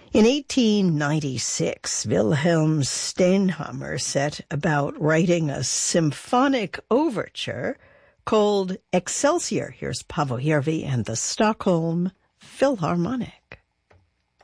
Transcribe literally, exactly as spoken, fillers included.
In eighteen ninety-six, Wilhelm Steinhammer set about writing a symphonic overture called Excelsior. Here's Paavo Järvi and the Stockholm Philharmonic.